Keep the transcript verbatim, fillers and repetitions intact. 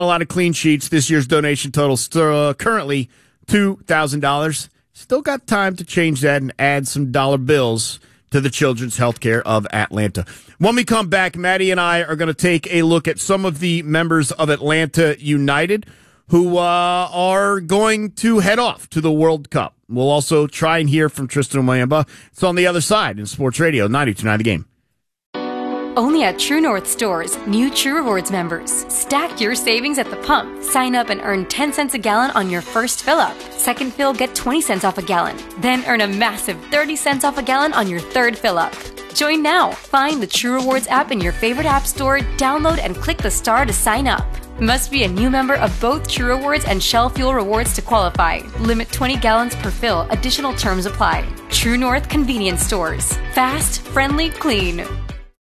A lot of clean sheets. This year's donation total uh, currently two thousand dollars. Still got time to change that and add some dollar bills to the Children's Healthcare of Atlanta. When we come back, Maddie and I are going to take a look at some of the members of Atlanta United who uh, are going to head off to the World Cup. We'll also try and hear from Tristan Mwamba. It's on the other side in Sports Radio ninety-two point nine The Game. Only at True North stores, new True Rewards members. Stack your savings at the pump. Sign up and earn ten cents a gallon on your first fill-up. Second fill, get twenty cents off a gallon. Then earn a massive thirty cents off a gallon on your third fill-up. Join now. Find the True Rewards app in your favorite app store, download and click the star to sign up. Must be a new member of both True Rewards and Shell Fuel Rewards to qualify. Limit twenty gallons per fill. Additional terms apply. True North Convenience Stores. Fast, friendly, clean.